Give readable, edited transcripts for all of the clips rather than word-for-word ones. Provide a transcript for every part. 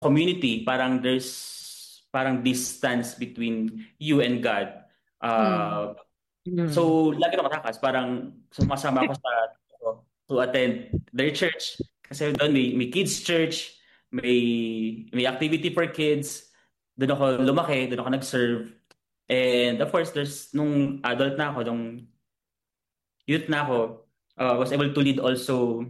community, parang distance between you and God. Mm. Mm. So lagi na matakas, parang sumasama ako to attend their church kasi doon may kids church, may activity for kids. Doon ako lumaki, doon ako nag-serve. And of course, there's nung adult na ako, nung youth na ako, was able to lead also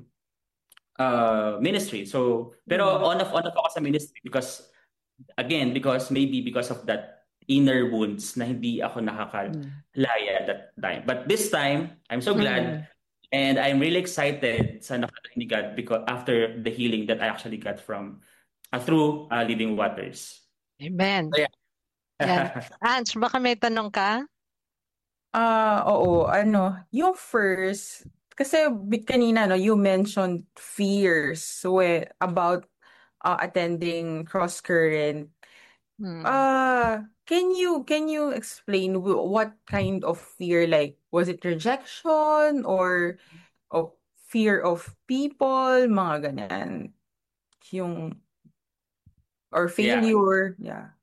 ministry. So, pero Mm. on off ako sa ministry because again, maybe because of that inner wounds na hindi ako Mm. nakakalaya that time. But this time, I'm so glad Mm. and I'm really excited sa nakarating ni God because after the healing that I actually got from through Living Waters. Amen. So, Yan. yeah. Ange, baka may tanong ka? Oo, yung first, kasi kanina, no, you mentioned fears about attending cross current. Hmm. Can you explain what kind of fear, like, was it rejection or fear of people, mga ganyan, yung, or Yeah. failure, yeah.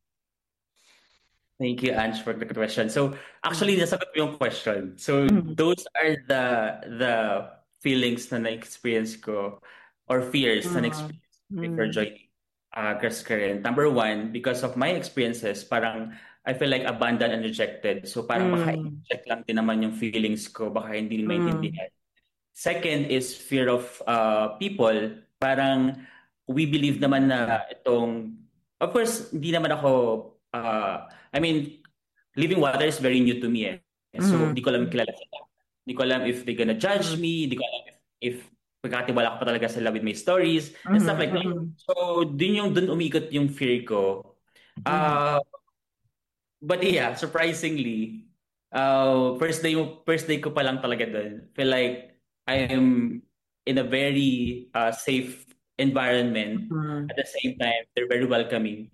Thank you, Ange, for the question. So, actually, Mm. nasagot mo yung question. So, Mm. those are the feelings na na-experience ko or fears na Mm. na-experience ko before Mm. joining Grace Current. Number one, because of my experiences, parang I feel like abandoned and rejected. So, parang baka Mm. i-check lang din naman yung feelings ko, baka hindi Mm. maintindihan. Second is fear of people. Parang we believe naman na itong, of course, hindi naman ako, I mean, Living Water is very new to me eh. So, Mm. hindi ko alam kilala sila. Hindi ko alam if they're gonna judge Mm. me. Hindi ko alam if pagkatiwala ko pa talaga sila with my stories and stuff Mm. like that. Mm. So, dun umikot yung fear ko. Mm. Uh, but yeah, surprisingly, first day ko pa lang talaga doon. Feel like I am in a very safe environment. Mm. At the same time, they're very welcoming.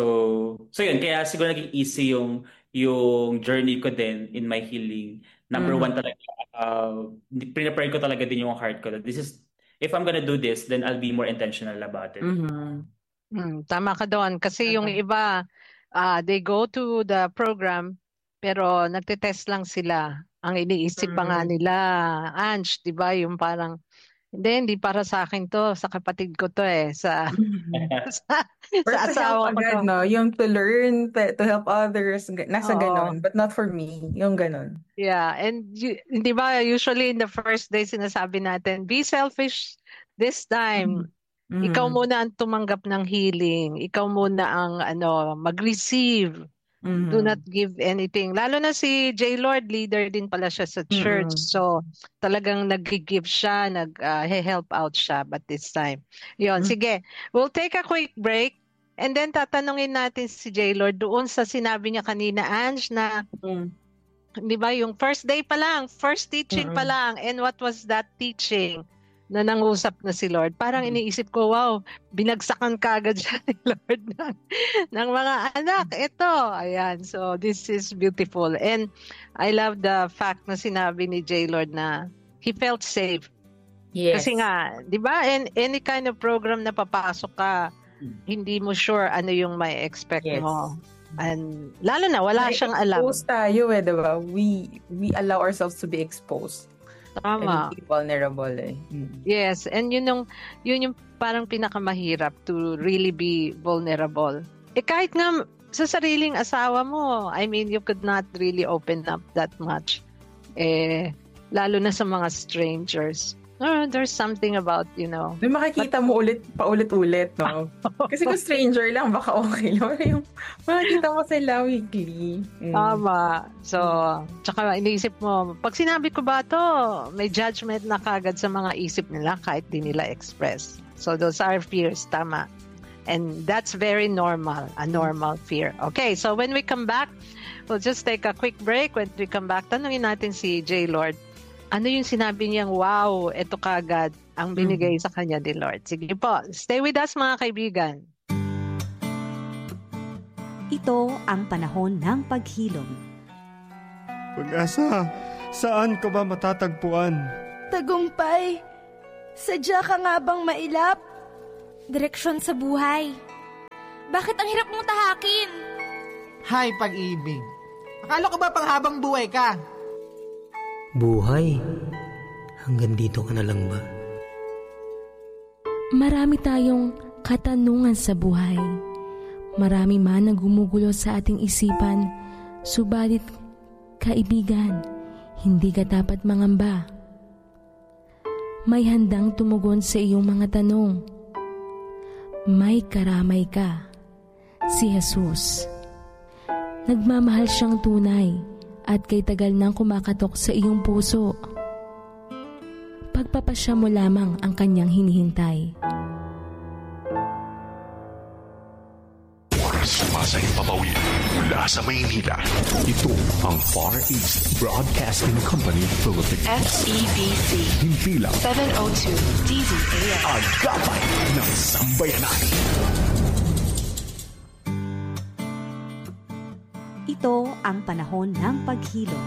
So yun, kaya siguro naging easy yung journey ko din in my healing. Number one Mm. talaga, prepare ko talaga din yung heart ko. That this is, if I'm gonna do this, then I'll be more intentional about it. Mm. Tama ka doon. Kasi yung Ano? iba, they go to the program, pero nagte-test lang sila. Ang iniisip pa nga Mm. nila, Ange, di ba? Yung parang, hindi para sa akin to, sa kapatid ko to eh, Mm. sa, Or sa to help asawa ko to. agad, no? Yung to learn, to help others, nasa Oo. ganon. But not for me. Yung ganon. Yeah, and di ba, usually in the first day, sinasabi natin, be selfish this time. Mm. Ikaw Mm. muna ang tumanggap ng healing. Ikaw muna ang mag-receive. Do not Mm. give anything. Lalo na si J. Lord, leader din pala siya sa church. Mm. So, talagang nag-give siya, help out siya. But this time, yon, Mm. sige. We'll take a quick break. And then, tatanungin natin si J. Lord doon sa sinabi niya kanina, Ange, na, Mm. di ba, yung first day pa lang, first teaching pa Mm. lang. And what was that teaching? Na nangusap na si Lord. Parang iniisip ko, wow, binagsakan ka agad siya ni Lord ng mga anak. Ito, ayan. So, this is beautiful. And I love the fact na sinabi ni J. Lord na he felt safe. Kasi Yes. nga, di ba, any kind of program na papasok ka, hindi mo sure ano yung may expect Yes. mo. And lalo na, wala siyang alam. Exposed tayo diba? We allow ourselves to be exposed. Tama. And be vulnerable Yes, and yun yung parang pinakamahirap, to really be vulnerable. Kahit nga sa sariling asawa mo, I mean, you could not really open up that much. Lalo na sa mga strangers. There's something about, May makikita mo paulit-ulit, no? Kasi kung stranger lang, baka okay lang. Yung makikita mo sila weekly. Tama. So, tsaka iniisip mo, pag sinabi ko ba to, may judgment na kagad sa mga isip nila kahit di nila express. So, those are fears, tama. And that's very normal, a normal fear. Okay, so when we come back, we'll just take a quick break. When we come back, tanungin natin si J. Lord. Ano yung sinabi niyang, wow, eto kagad ang binigay sa kanya ni Lord. Sige po, stay with us mga kaibigan. Ito ang panahon ng paghilom. Pag-asa, saan ka ba matatagpuan? Tagumpay, sadya ka nga bang mailap? Direksyon sa buhay. Bakit ang hirap mong tahakin? Hay, pag-ibig. Akala ko ba panghabang buhay ka? Buhay? Hanggang dito ka na lang ba? Marami tayong katanungan sa buhay. Marami man ang gumugulo sa ating isipan, subalit, kaibigan, hindi ka dapat mangamba. May handang tumugon sa iyong mga tanong. May karamay ka, si Jesus. Nagmamahal siyang tunay at kay tagal nang kumakatok sa iyong puso. Pagpapasya mo lamang ang kanyang hinihintay. Sumasayang papawid mula sa Maynila. Ito ang Far East Broadcasting Company Philippines. FEBC. Himpilang 702 DZAM. Agapay ng Sambayanan. Ito ang panahon ng paghilom.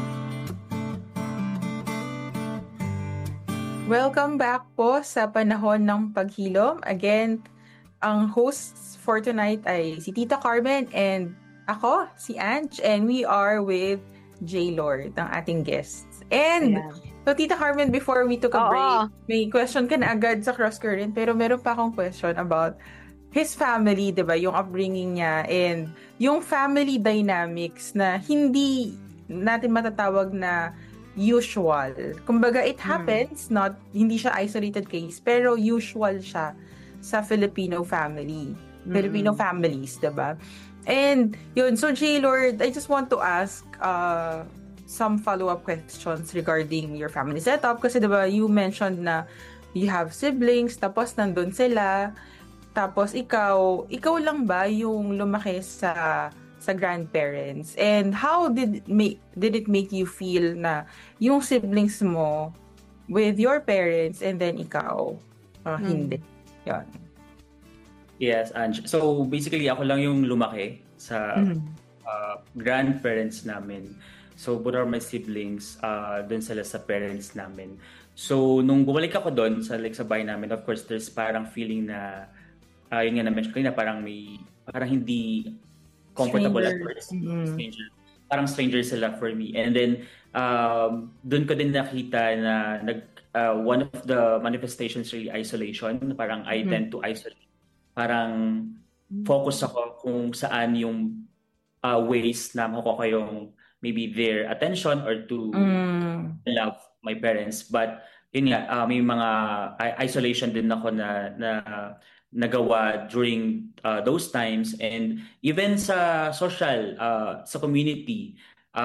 Welcome back po sa panahon ng paghilom. Again, ang hosts for tonight ay si Tita Carmen and ako, si Ange, and we are with J. Lord, ang ating guests. And, so Tita Carmen, before we took a break, may question ka na agad sa Cross Current, pero meron pa akong question about his family, diba? Yung upbringing niya and yung family dynamics na hindi natin matatawag na usual. Kumbaga, it happens, hindi siya isolated case, pero usual siya sa Filipino family. Filipino families, diba? And yun, so J. Lord, I just want to ask some follow-up questions regarding your family setup. Kasi diba, you mentioned na you have siblings, tapos nandun sila, tapos ikaw lang ba yung lumaki sa grandparents? And how did it make you feel na yung siblings mo with your parents and then ikaw hindi? Yan. Yes, Ange. So basically ako lang yung lumaki sa grandparents namin. So both are my siblings, dun sila sa parents namin. So nung bumalik ako doon sa bahay namin, of course there's parang feeling na yun nga na-mention ko na parang hindi comfortable at first. Stranger. Parang stranger sila for me. And then, doon ko din nakita na one of the manifestations really isolation. Parang I tend to isolate. Parang focus ako kung saan yung ways na makukuha ko yung maybe their attention or to love my parents. But yun nga, may mga isolation din ako na nagawa during those times, and even sa social, sa community,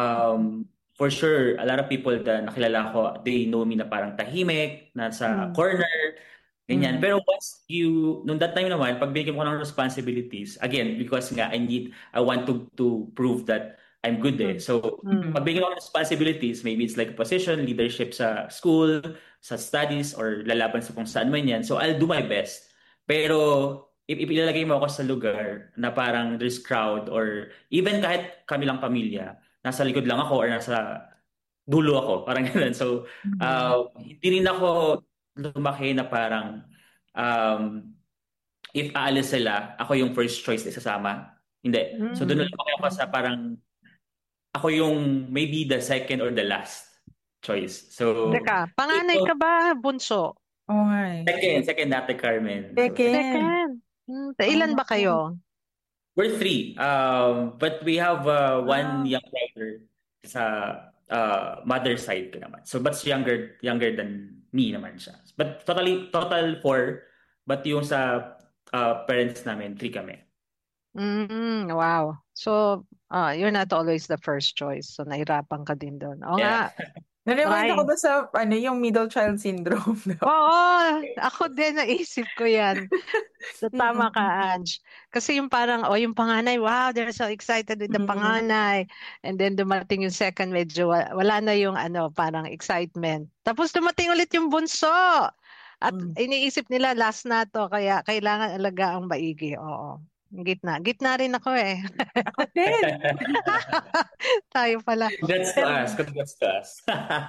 for sure a lot of people na nakilala ko, they know me na parang tahimik, nasa corner, ganyan. Pero once nung that time naman, pag bigyan ko ng responsibilities, again, because nga I want to prove that I'm good So pag bigyan ko ng responsibilities, maybe it's like a position, leadership sa school, sa studies, or lalaban sa kung saan man yan, so I'll do my best. Pero ilalagay mo ako sa lugar na parang there's crowd, or even kahit kami lang pamilya, nasa likod lang ako or nasa dulo ako, parang gano'n. So hindi rin ako lumaki na parang if aalis sila, ako yung first choice na isasama. Hindi. So doon lumaki ako sa parang ako yung maybe the second or the last choice. So Teka, panganay ka ba, bunso? Oh my. Second Ate Carmen. Second. Ilan ba kayo? We're 3. But we have one young brother sa mother side ko naman. So but younger than me naman siya. But total 4. But yung sa parents namin, 3 kami. Wow. So you're not always the first choice. So nahirapan ka din doon. Oo nga. Na-remind ako ba sa yung middle child syndrome? Oo, ako din naisip ko yan. So, tama ka, Ange. Kasi yung parang, yung panganay, wow, they're so excited with the panganay. And then dumating yung second, medyo wala na yung parang excitement. Tapos dumating ulit yung bunso. At iniisip nila, last na to, kaya kailangan alagaan maigi. Oo. Gitna rin ako eh. Ako din. Tayo pala. Congrats to us.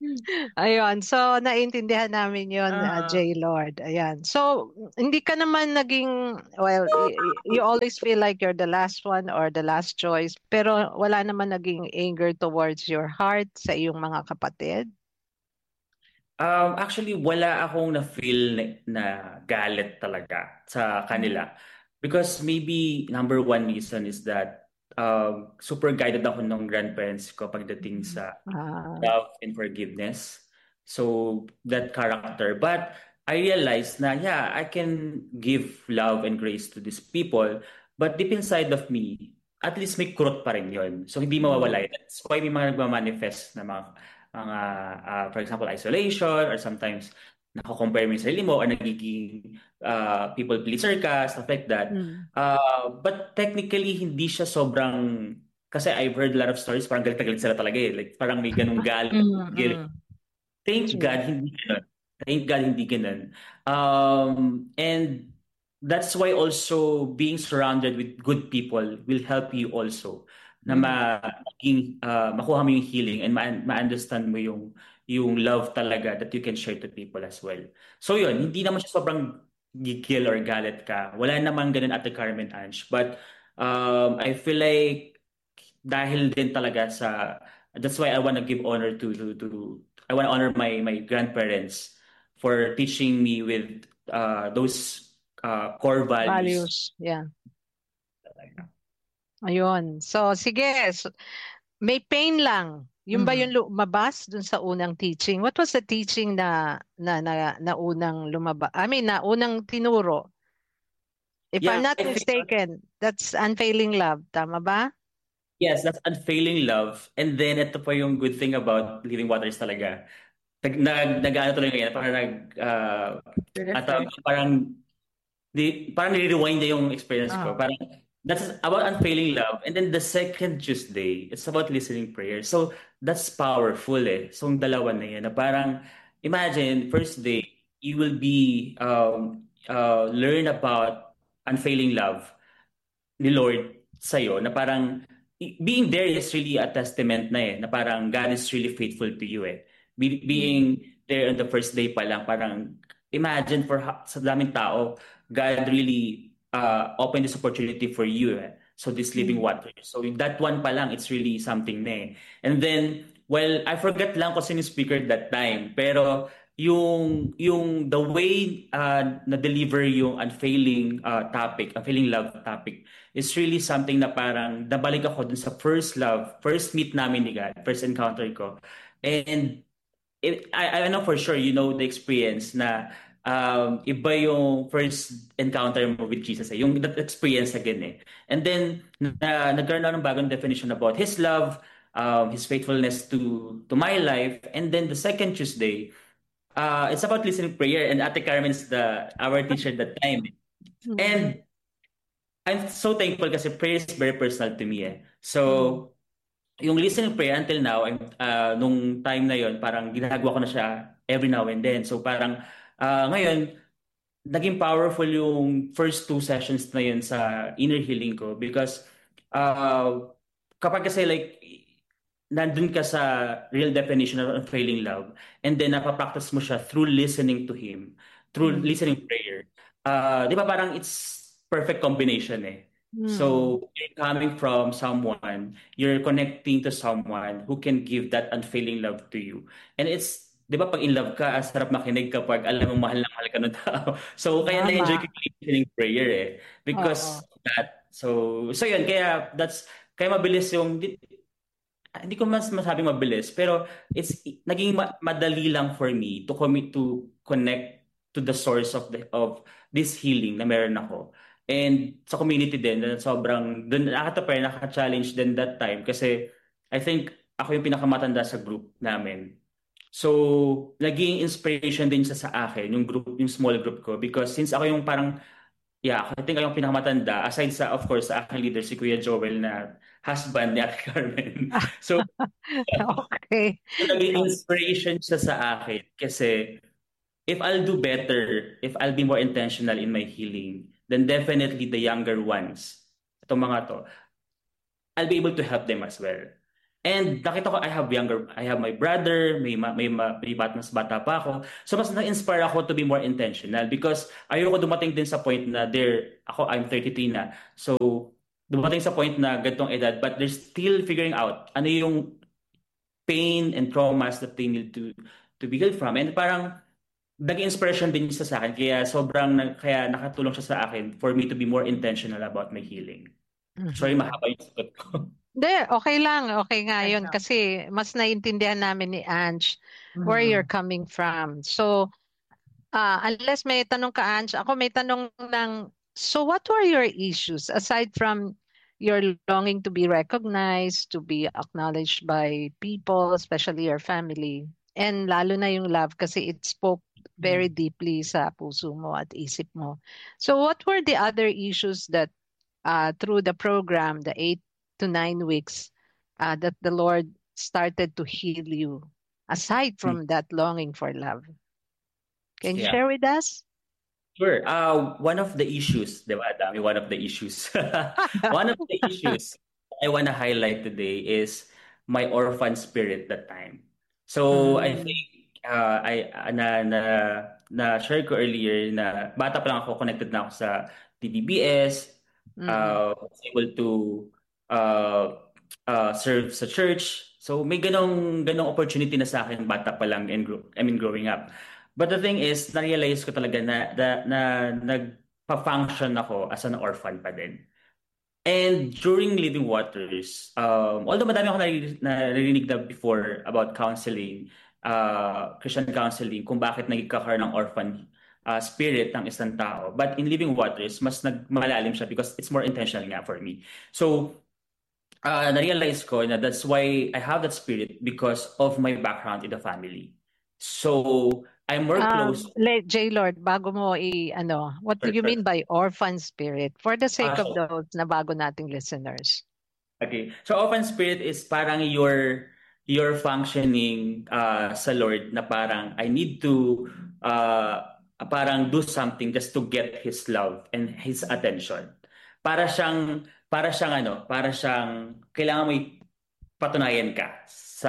Ayun. So, naintindihan namin yun, J. Lord. Ayan. So, hindi ka naman naging, well, you always feel like you're the last one or the last choice, pero wala naman naging anger towards your heart sa iyong mga kapatid? Actually, wala akong na-feel na galit talaga sa kanila. Because maybe number one reason is that super guided ako ng grandparents ko pagdating sa love and forgiveness. So, that character. But I realized na, yeah, I can give love and grace to these people. But deep inside of me, at least may kurot pa rin yun. So, hindi mawawala yun. That's why may mga nagmamanifest na mga for example, isolation, or sometimes nako-compare mo yung sarili mo or nagiging people pleaser ka, stuff like that. But technically, hindi siya sobrang, kasi I've heard a lot of stories, parang galit sila talaga eh. Like, parang may ganung galit. Thank God, hindi ganun. Thank God, hindi ganun. And that's why also being surrounded with good people will help you also na makuha mo yung healing and ma-understand mo yung love talaga that you can share to people as well. So yun, hindi naman siya sobrang gigil or galit ka. Wala namang ganun at the Carmen Ange. But I feel like dahil din talaga that's why I want to give honor I want to honor my grandparents for teaching me with those core values. Yeah. Ayun. So, sige. So, may pain lang. Yung ba yung lumabas dun sa unang teaching? What was the teaching na unang lumabas? I mean, na unang tinuro? If I'm not mistaken, that's unfailing love. Tama ba? Yes, that's unfailing love. And then, ito pa yung good thing about Living Waters talaga. Nag-ano tuloy ngayon, parang nire-rewind niya yung experience ko. Parang, that's about unfailing love. And then the second Tuesday, it's about listening prayer. So, that's powerful eh. So, yung dalawa na yan, na parang, imagine, first day, you will be, learn about unfailing love ni Lord sa'yo, na parang, being there is really a testament na eh, na parang God is really faithful to you eh. Being there on the first day pa lang, parang, imagine sa daming tao, God really open this opportunity for you. So this Living Water. So that one pa lang, it's really something na eh. And then, well, I forgot lang kung sino speaker that time. Pero yung the way na-deliver yung unfailing love topic is really something na parang nabalik ako dun sa first meet namin ni God, first encounter ko. And I know for sure, you know the experience na iba yung first encounter mo with Jesus yung that experience again eh. And then nagkaroon ako ng bagong definition about His love, His faithfulness to my life. And then the second Tuesday, it's about listening prayer, and Ate Carmen is our teacher that time. And I'm so thankful kasi prayer is very personal to me eh. So yung listening prayer until now, nung time na yon, parang ginagawa ko na siya every now and then. So parang ngayon, naging powerful yung first 2 sessions na yun sa inner healing ko because kapag kasi like nandun ka sa real definition of unfailing love and then napapractice mo siya through listening to Him, through listening prayer. Di ba parang it's perfect combination eh. So you're coming from someone, you're connecting to someone who can give that unfailing love to you. And it's di ba pag in love ka, sarap makinig kapag alam mo mahal na mahal ka ng tao. So kaya na-enjoy ko yung listening prayer eh. Because that. So yun, kaya mabilis yung, hindi ko masabing mabilis, pero it's naging madali lang for me to connect to the source of this healing na meron ako. And sa community din, sobrang, dun nakaka-challenge din that time kasi I think ako yung pinakamatanda sa group namin. So, naging inspiration din siya sa akin, yung small group ko. Because since ako yung parang, I think ako yung pinakamatanda, aside sa, of course, sa aking leader, si Kuya Joel na husband ni Ate Carmen. So, okay. Naging inspiration siya sa akin. Kasi, if I'll do better, if I'll be more intentional in my healing, then definitely the younger ones, itong mga to, I'll be able to help them as well. And nakita ko, I have my brother, mas bata pa ako. So mas na-inspire ako to be more intentional because ayoko dumating din sa point na I'm 33 na. So dumating sa point na ganitong edad, but they're still figuring out ano yung pain and traumas that they need to be healed from. And parang naging inspiration din siya sa akin. Kaya nakatulong siya sa akin for me to be more intentional about my healing. Sorry, mahaba yung sagot ko. Hindi, okay lang. Okay nga yun. Kasi mas naiintindihan namin ni Ange where you're coming from. So, unless may tanong ka, Ange, ako may tanong lang. So, what were your issues aside from your longing to be recognized, to be acknowledged by people, especially your family, and lalo na yung love kasi it spoke very deeply sa puso mo at isip mo. So, what were the other issues that through the program, the 8 to 9 weeks, that the Lord started to heal you, aside from that longing for love? Can you share with us? Sure. One of the issues, diba, Dami, one of the issues. One of the issues I want to highlight today is my orphan spirit that time. So I think na share ko earlier na bata pa lang ako, connected na ako sa PDBS, was able to serve sa church. So may ganong opportunity na sa akin bata pa lang and growing up. But the thing is, na-realize ko talaga na nagpa-function ako as an orphan pa din. And during Living Waters, although madami ako naririnig na before about counseling, Christian counseling, kung bakit nagkakaroon ng orphan spirit ng isang tao. But in Living Waters, mas nagmalalim siya because it's more intentional nga for me. So, na-realize ko na that's why I have that spirit because of my background in the family. So, I'm more close. J. Lord, bago mo what do you mean by orphan spirit? For the sake of those na bago nating listeners. Okay. So, orphan spirit is parang your functioning sa Lord na parang I need to parang do something just to get His love and His attention. Para siyang kailangan mo patunayan ka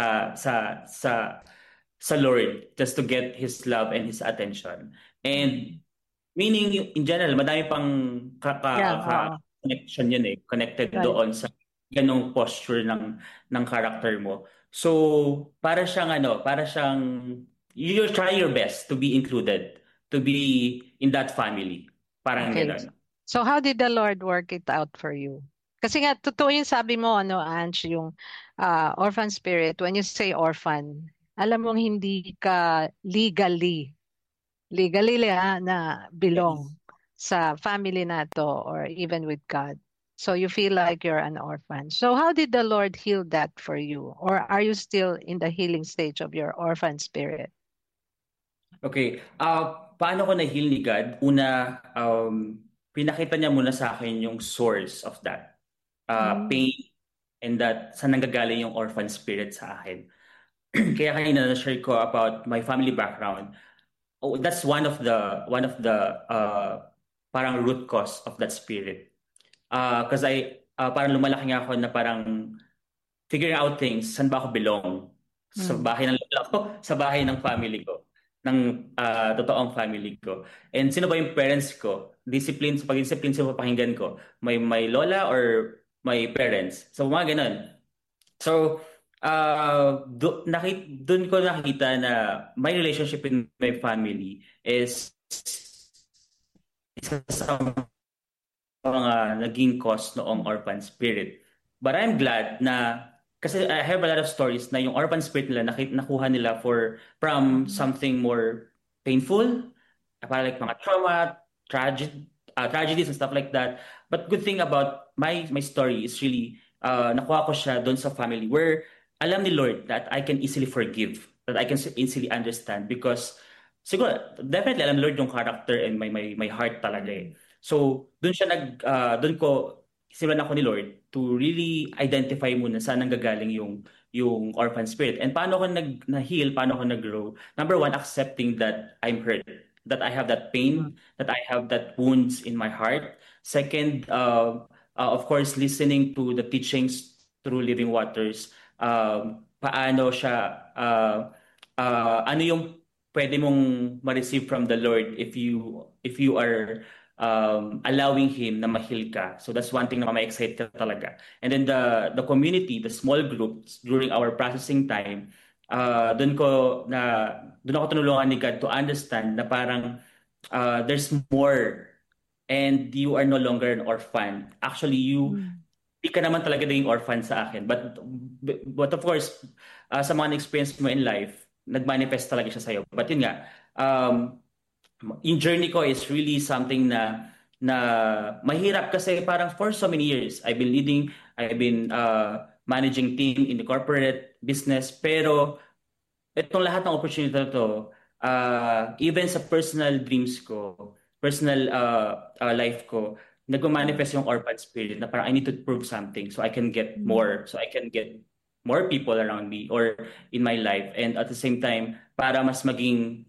sa Lord just to get His love and His attention. And meaning, in general, madami pang connection yun connected doon sa ganong posture ng character mo. So, para siyang you're trying your best to be included, to be in that family. Parang ganon. So, how did the Lord work it out for you? Kasi nga, totoo yung sabi mo, Ange, yung orphan spirit. When you say orphan, alam mong hindi ka legally na belong sa family na to or even with God. So you feel like you're an orphan. So how did the Lord heal that for you? Or are you still in the healing stage of your orphan spirit? Okay. Paano ko na-heal ni God? Una, pinakita niya muna sa akin yung source of that pain and that saan nanggagaling yung orphan spirit sa akin. Kaya kanina na-share ko about my family background. That's one of the parang root cause of that spirit. Because parang lumalaki nga ako na parang figuring out things, saan ba ako belong? Sa bahay ng lola ko, sa bahay ng family ko, ng totoong family ko. And sino ba yung parents ko? Discipline, sa pag-discipline sino pakinggan ko? May lola or my parents? So mga ganun. So, doon ko nakita na my relationship with my family is isa sa mga naging cause noong orphan spirit. But I'm glad na kasi I have a lot of stories na yung orphan spirit nila nakuha nila from something more painful, parang like mga trauma, tragedies and stuff like that. But good thing about my story is really nakuha ko siya doon sa family where alam ni Lord that I can easily forgive, that I can easily understand because siguro definitely alam ni Lord yung character and my heart talaga . So doon ko simulan ako ni Lord to really identify muna saan nanggagaling yung orphan spirit and paano ko na-heal, paano ko nag-grow. Number one, accepting that I'm hurt, that I have that pain, that I have that wounds in my heart. Second, of course, listening to the teachings through Living Waters paano siya, ano yung pwede mong ma-receive from the Lord if you are allowing Him na ma-heal ka. So that's one thing na ma-excite ka talaga. And then the community, the small groups during our processing time, doon ako tinulungan ni God to understand na parang there's more and you are no longer an orphan. Actually, di ka naman talaga naging orphan sa akin. But of course, sa mga experience mo in life, nag-manifest talaga siya sa'yo. But yun nga, yung journey ko is really something na mahirap kasi parang for so many years, I've been managing team in the corporate business, pero itong lahat ng opportunity na to, even sa personal dreams ko, personal life ko, nag-manifest yung orphan spirit na parang I need to prove something so I can get more, so I can get more people around me or in my life. And at the same time, para mas maging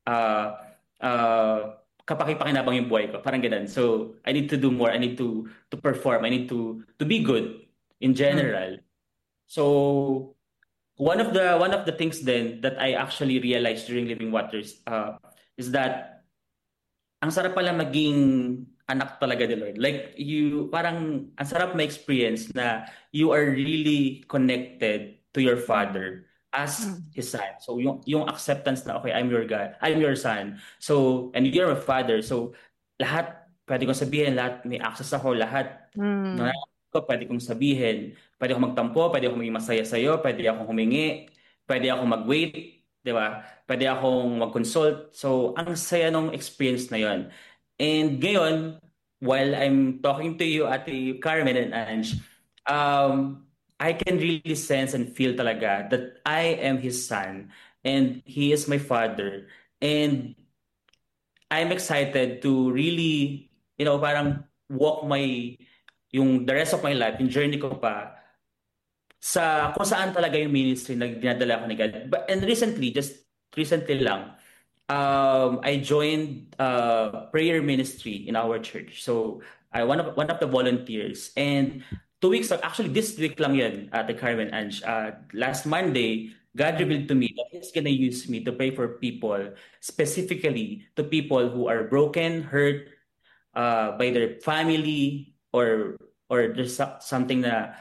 kapaki-pakinabang yung buhay ko. Parang ganun. So, I need to do more. I need to perform. I need to be good in general. So, one of the things then that I actually realized during Living Waters is that ang sarap pala maging anak talaga ni Lord. Like, parang ang sarap ma-experience na you are really connected to your Father as His son. So, yung acceptance na, okay, I'm your God, I'm your son. So, and you're my Father. So, lahat, pwede kong sabihin, lahat, may access ako, lahat. Ko, pwede kong sabihin, pwede akong magtampo, pwede akong maging masaya sa'yo, pwede akong humingi, pwede akong mag-wait, di ba? Pwede akong mag-consult. So, ang saya nung experience na yon. And ngayon, while I'm talking to you, Ate Carmen and Ange, I can really sense and feel talaga that I am His son and He is my Father. And I'm excited to really, parang walk yung the rest of my life, yung journey ko pa, sa kung saan talaga yung ministry na dinadala ko ni God. And just recently lang, I joined prayer ministry in our church. So I one of the volunteers, and 2 weeks actually this week lang yun, Ate Carmen and last Monday, God revealed to me that He's gonna use me to pray for people, specifically to people who are broken, hurt by their family, or there's something na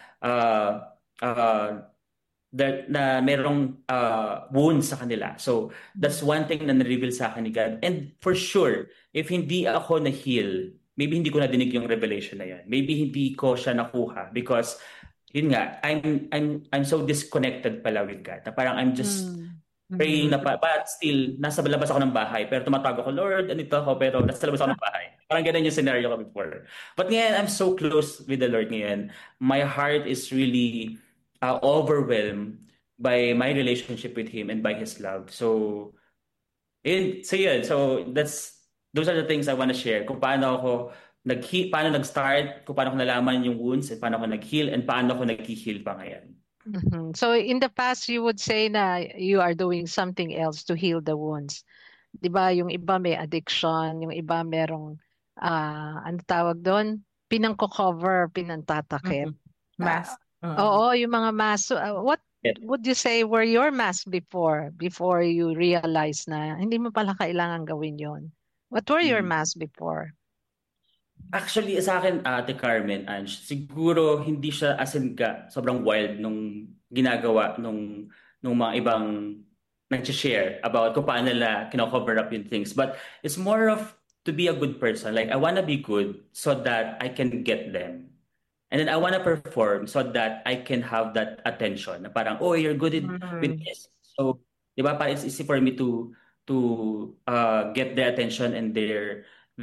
na merong wounds sa kanila. So that's one thing na na-reveal sa akin ni God. And for sure, if hindi ako na-heal, maybe hindi ko nadinig yung revelation na yan. Maybe hindi ko siya nakuha because yun nga, I'm so disconnected pala with God. Na parang I'm just praying na but still nasa labas ako ng bahay pero tumatawag ako, Lord, anito ako, pero nasa labas ako ng bahay. Parang ganun yung scenario ko before. But ngayon, I'm so close with the Lord ngayon. My heart is really overwhelmed by my relationship with Him and by His love. So yun. So those are the things I want to share. Kung paano nag-start, kung paano ko nalaman yung wounds, and paano ako nag-heal, and paano ako nag-heal pa ngayon. So in the past, you would say na you are doing something else to heal the wounds. Diba, yung iba may addiction, yung iba merong, ano tawag doon? Pinangko-cover, pinantatakip. Mask. Oo, yung mga mask. What would you say were your mask before you realize na hindi mo pala kailangan gawin yon? What were your masks before? Actually, sa akin, Ate Carmen, Ange, siguro hindi siya as in sobrang wild nung ginagawa nung mga ibang nag-share about kung paano nila kino-cover up yung things. But it's more of to be a good person. Like, I want to be good so that I can get them. And then I want to perform so that I can have that attention. Na parang, oh, you're good with this. So, di ba, parang it's easy for me to get their attention and their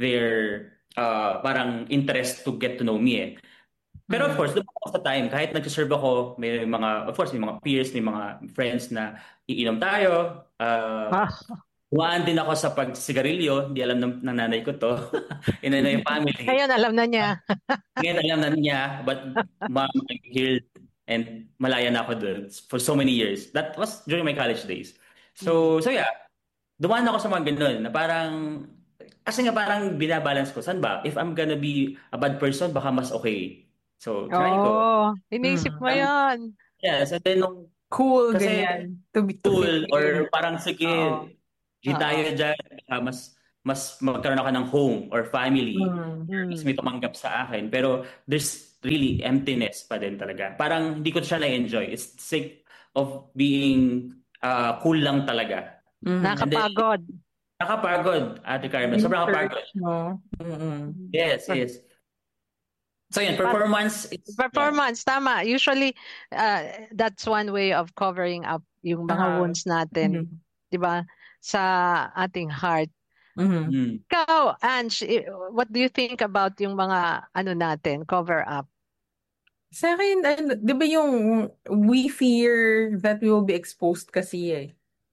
parang interest to get to know me eh. Pero of course, lumabas sa time, kahit nag-serve ako, may mga peers, may mga friends na iinom tayo. Huwaan din ako sa pagsigarilyo. Hindi alam ng nanay ko to. Ina na yung family. Ngayon, alam na niya. Ngayon, alam na niya. But mom, I'm healed. And malaya na ako doon for so many years. That was during my college days. So yeah. Dumaan ako sa mga ganun na parang, kasi nga parang binabalance ko. Saan ba? If I'm gonna be a bad person, baka mas okay. So, try ko. Iniisip mo yan. Yes, and then nung Cool, kasi ganyan. To tool fit or in. parang sige, Oo. G tayo dyan, mas magkaroon ako ng home or family. Mas may tumanggap sa akin. Pero there's really emptiness pa din talaga. Parang hindi ko siya na-enjoy. It's sake of being cool lang talaga. And then, nakapagod, Ate Carmen. Sobrang nakapagod. No? Yes. So yun, performance. Tama. Usually, that's one way of covering up yung mga wounds natin. Diba? Sa ating heart. Ikaw, Ange, what do you think about yung mga natin, cover up? Sa akin, di ba yung we fear that we will be exposed kasi eh.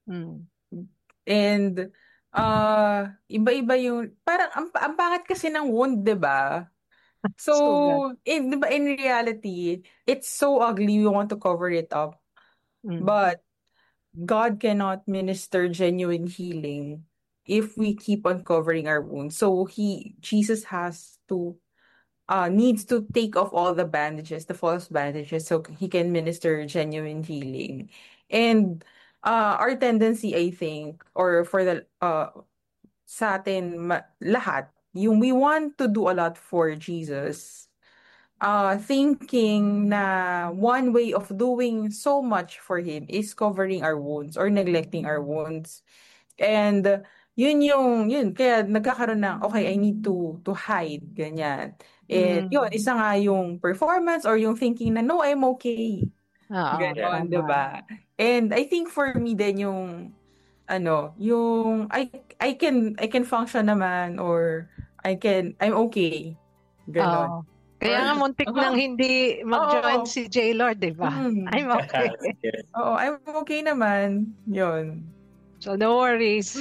And iba-iba yung, parang ang pangit kasi ng wound, di ba? So, diba, in reality, it's so ugly, we want to cover it up. But God cannot minister genuine healing if we keep on covering our wounds. So Jesus needs to take off all the bandages, the false bandages, so he can minister genuine healing. And our tendency, I think, or for the sa atin lahat, yung we want to do a lot for Jesus, thinking na one way of doing so much for him is covering our wounds or neglecting our wounds. And yun kaya nagkakaroon ng okay, I need to hide, ganyan. And yun, isa nga yung performance or yung thinking na no, I'm okay. Ganon, diba? And I think for me din yung yung I can function naman or I'm okay. Ganon. Kaya nga muntik nang hindi mag-join si J-Lord, diba? I'm okay. Oo, I'm okay naman. Yun. So no worries.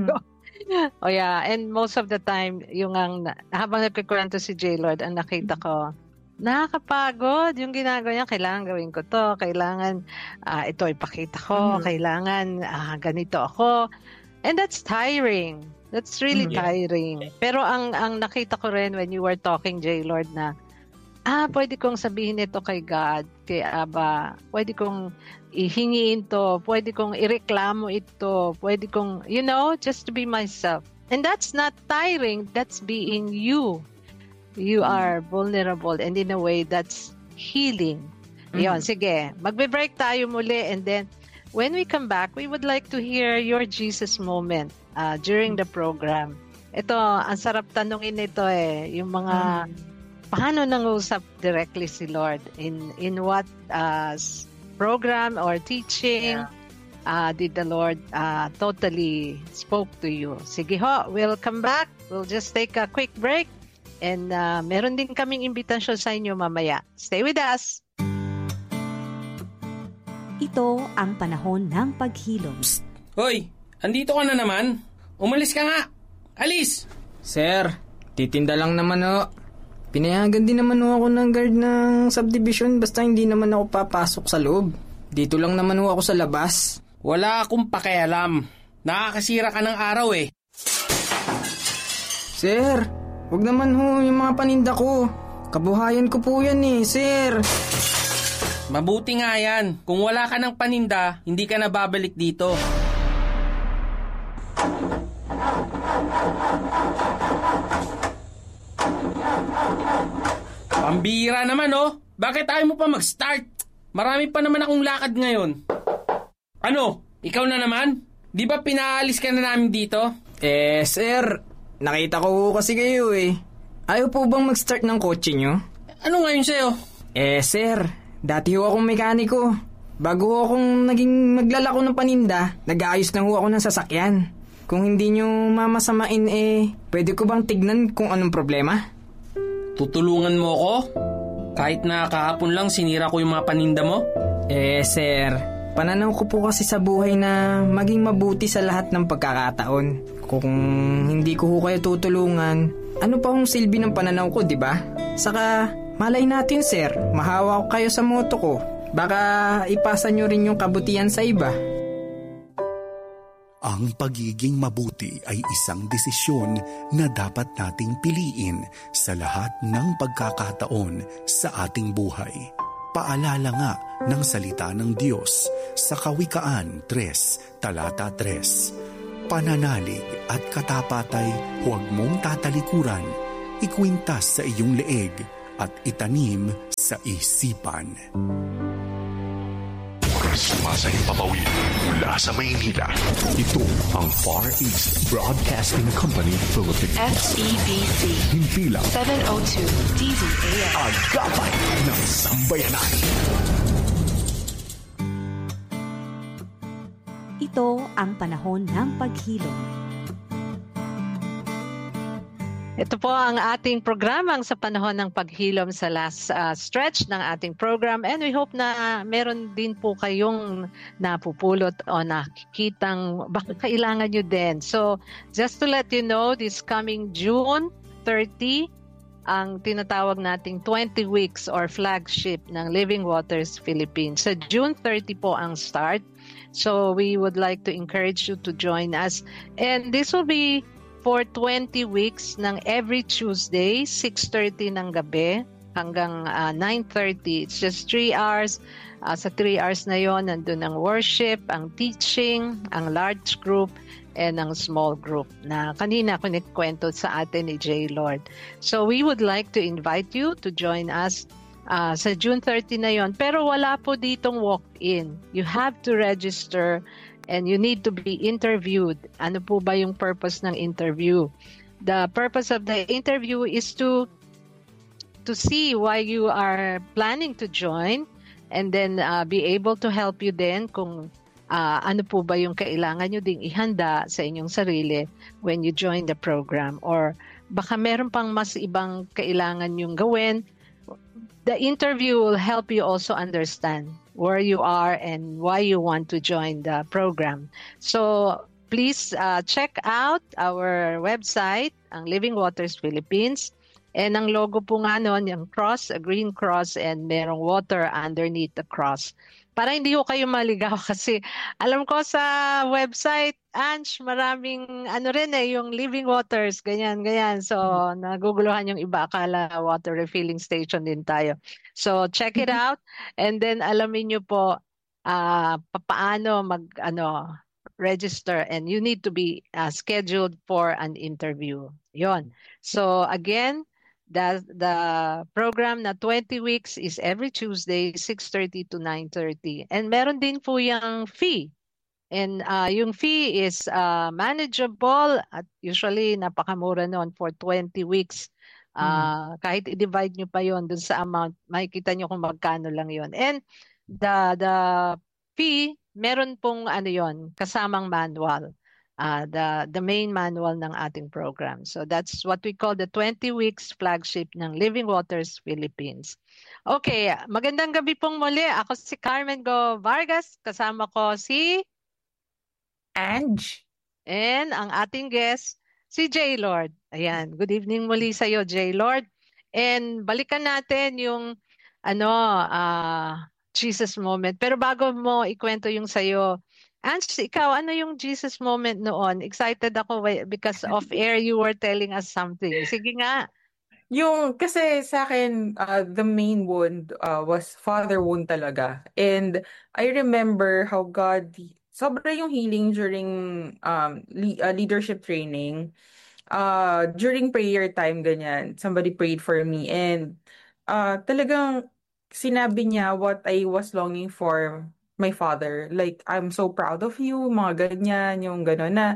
Oh yeah, and most of the time, habang nagkikwento si J-Lord, ang nakita ko, nakakapagod yung ginagawa niya. Kailangan gawin ko to. Kailangan ito ipakita ko. Kailangan ganito ako. And that's tiring. That's really tiring. Pero ang nakita ko rin when you were talking, J-Lord, na pwede kong sabihin ito kay God, kay Abba. Pwede kong ihingiin to. Pwede kong ireklamo ito. Pwede kong, just to be myself. And that's not tiring. That's being you. You are vulnerable, and in a way, that's healing. Yon, sige. Magbe-break tayo muli, and then when we come back, we would like to hear your Jesus moment during the program. Ito, ang sarap tanungin nito yung mga paano nangusap directly si Lord in what program or teaching did the Lord totally spoke to you. Sige ho, we'll come back. We'll just take a quick break. And meron din kaming imbitasyon sa inyo mamaya. Stay with us! Ito ang panahon ng paghilom. Psst! Hoy! Andito ka na naman? Umalis ka nga! Alis! Sir, titinda lang naman o. Pinayagan din naman ako ng guard ng subdivision basta hindi naman ako papasok sa loob. Dito lang naman ako sa labas. Wala akong pakialam. Nakakasira ka ng araw eh. Sir, wag naman yung mga paninda ko. Kabuhayan ko po yan sir. Mabuti nga yan. Kung wala ka ng paninda, hindi ka na babalik dito. Pambira naman Bakit ayaw mo pa mag-start? Marami pa naman akong lakad ngayon. Ano? Ikaw na naman? Di ba pinaalis ka na namin dito? Sir, nakita ko kasi kayo Ayaw po bang mag-start ng kotse nyo? Ano ngayon sa'yo? Sir, dati ho akong mekaniko. Bago ho akong naging maglalako ng paninda, nag-aayos na ho ako ng sasakyan. Kung hindi nyo mamasamain pwede ko bang tignan kung anong problema? Tutulungan mo ako? Kahit na kahapon lang sinira ko yung mga paninda mo? Sir, pananaw ko po kasi sa buhay na maging mabuti sa lahat ng pagkakataon. Kung hindi ko kayo tutulungan, ano pa hong silbi ng pananaw ko, di ba? Saka, malay natin sir, mahawa ko kayo sa moto ko. Baka ipasa nyo rin yung kabutihan sa iba. Ang pagiging mabuti ay isang desisyon na dapat nating piliin sa lahat ng pagkakataon sa ating buhay. Paalala nga ng salita ng Diyos sa Kawikaan 3, talata 3. Pananalig at katapatay huwag mong tatalikuran, ikwintas sa iyong leeg at itanim sa isipan. Sumasayang papawid mula sa Maynila. Ito ang Far East Broadcasting Company Philippines. FEBC. Himpilang 702 DZAM. Agapay ng Sambayanan. Ito ang panahon ng paghilom. Ito po ang ating programang sa panahon ng paghilom sa last stretch ng ating program, and we hope na meron din po kayong napupulot o nakikitang baka kailangan nyo din. So just to let you know, this coming June 30, ang tinatawag nating 20 weeks or flagship ng Living Waters Philippines. Sa June 30 po ang start. So we would like to encourage you to join us, and this will be for 20 weeks ng every Tuesday, 6:30 ng gabi hanggang 9:30. It's just 3 hours. Sa 3 hours na yon, nandun ang worship, ang teaching, ang large group, and ang small group na kanina kunikwento sa atin ni J. Lord. So we would like to invite you to join us sa June 30 na yon. Pero wala po ditong walk-in. You have to register and you need to be interviewed. Ano po ba yung purpose ng interview? The purpose of the interview is to see why you are planning to join, and then be able to help you then kung ano po ba yung kailangan nyo ding ihanda sa inyong sarili when you join the program. Or baka meron pang mas ibang kailangan yung gawin. The interview will help you also understand where you are and why you want to join the program. So please check out our website, ang Living Waters Philippines. And ang logo po nga nun, yung cross, a green cross, and merong water underneath the cross. Para hindi ko kayo maligaw kasi alam ko sa website, Ange, maraming yung Living Waters, ganyan. So, naguguluhan yung iba, akala water refilling station din tayo. So, check it out, and then alamin nyo po paano register, and you need to be scheduled for an interview. Yon. So, again, the program na 20 weeks is every Tuesday, 6:30 to 9:30. And meron din po yung fee. And yung fee is manageable at usually napakamura noon for 20 weeks. Kahit i-divide nyo pa yon dun sa amount, makikita nyo kung magkano lang yon. And the fee, meron pong kasamang manual. The main manual ng ating program. So that's what we call the 20 weeks flagship ng Living Waters Philippines. Okay, magandang gabi pong muli. Ako si Carmen Go Vargas. Kasama ko si Ange. And ang ating guest, si J. Lord. Ayan, good evening muli sa iyo, J. Lord. And balikan natin yung Jesus moment. Pero bago mo ikwento yung sa'yo, Ange, ikaw, ano yung Jesus moment noon? Excited ako because off-air you were telling us something. Sige nga. Kasi sa akin, the main wound was father wound talaga. And I remember how God, sobra yung healing during leadership training. During prayer time, ganyan, somebody prayed for me. And talagang sinabi niya what I was longing for my father. Like, I'm so proud of you, mga ganyan, yung gano'n na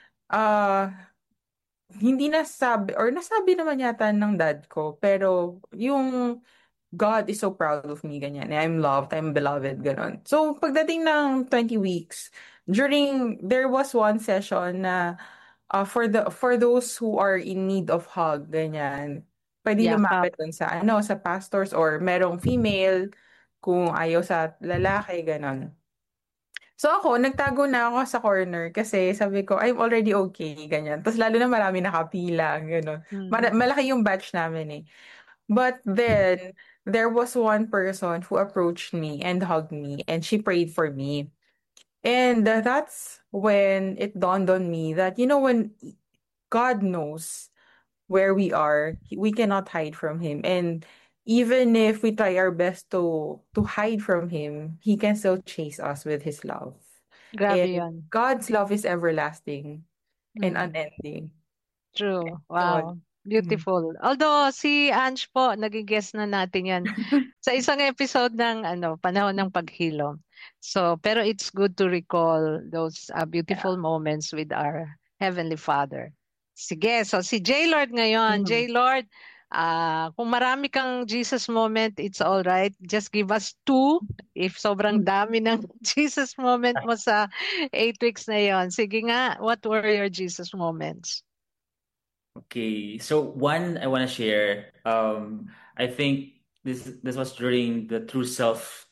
hindi nasabi, or nasabi naman yata ng dad ko, pero yung God is so proud of me, ganyan. I'm loved, I'm beloved, gano'n. So, pagdating ng 20 weeks, there was one session na for those who are in need of hug, ganyan, pwede lumapit dun sa pastors or merong female, kung ayaw sa lalaki, ganon. So ako, nagtago na ako sa corner kasi sabi ko, I'm already okay, ganyan. Tapos lalo na marami nakapila, ganon. Malaki yung batch namin eh. But then, there was one person who approached me and hugged me, and she prayed for me. And that's when it dawned on me that, when God knows where we are, we cannot hide from Him. And even if we try our best to hide from Him, He can still chase us with His love. Grabe And yun. God's love is everlasting and Mm. unending. True. Yun. Wow. Beautiful. Although si Ange po, naging guest na natin yan sa isang episode ng Panahon ng Paghilom. So, pero it's good to recall those beautiful moments with our Heavenly Father. Sige, so si J-Lord ngayon. J-Lord, kung marami kang Jesus moment, it's all right. Just give us 2 if sobrang dami ng Jesus moment mo sa 8 weeks na yon. Sige nga, what were your Jesus moments? Okay, so one I want to share. I think this was during the True Self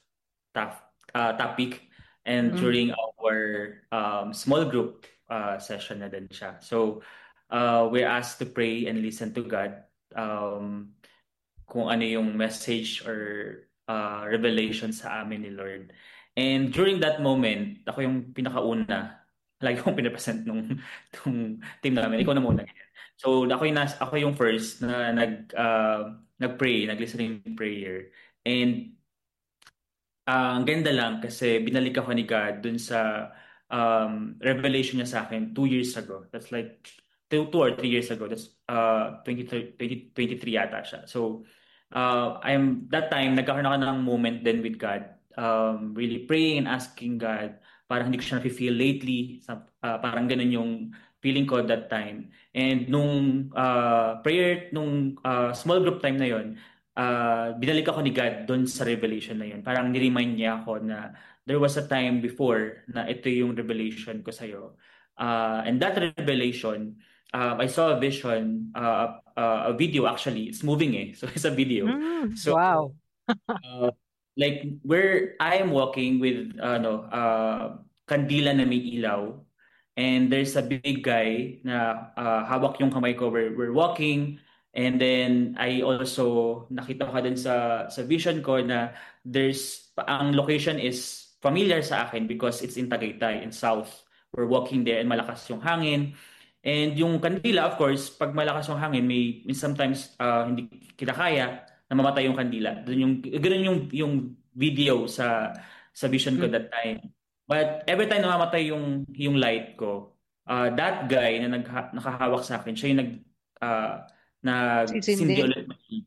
topic, and during our small group session na din siya. So we're asked to pray and listen to God. Kung ano yung message or revelation sa amin ni Lord. And during that moment, ako yung pinakauna. Lagi kong pinapresent nung team namin. Ikaw na muna. So ako yung first na nag-pray, nag-listening prayer. And ang ganda lang kasi binalik ako ni God dun sa revelation niya sa akin 2 years ago. That's like 2 or 3 years ago. That's 2023 yata siya. So that time nagkakaroon ako ng moment then with God. Really praying and asking God. Parang hindi ko siya na-feel lately. Parang ganun yung feeling ko that time. And nung prayer, nung small group time na yon, binalik ako ni God doon sa revelation na yun. Parang ni-remind niya ako na there was a time before na ito yung revelation ko sa'yo. And that revelation, I saw a vision, a video actually. It's moving So it's a video. So, wow. Like where I am walking with kandila na may ilaw, and there's a big guy na hawak yung kamay ko. We're walking, and then I also nakita ko din sa vision ko na ang location is familiar sa akin because it's in Tagaytay in South. We're walking there and malakas yung hangin. And yung kandila, of course, pag malakas yung hangin, may sometimes hindi kita kaya, namamatay yung kandila. Ganun yung video sa vision ko that time. But every time namamatay yung light ko, that guy na nakahawak sa akin, siya yung nag-sindi ulit.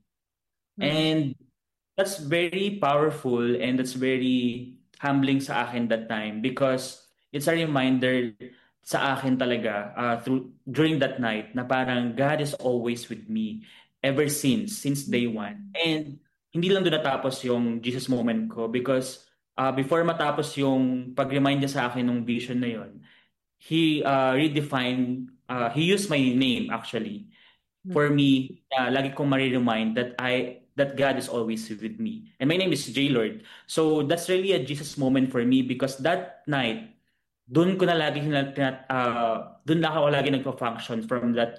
And that's very powerful and that's very humbling sa akin that time because it's a reminder sa akin talaga during that night na parang God is always with me ever since day one. And hindi lang doon natapos yung Jesus moment ko because before matapos yung pag-remind niya sa akin ng vision na yon, he redefined, he used my name actually for me. Lagi kong ma-remind that God is always with me. And my name is J-Lord. So that's really a Jesus moment for me because that night, doon ko na lagi doon lang ako lagi nagpa-function from that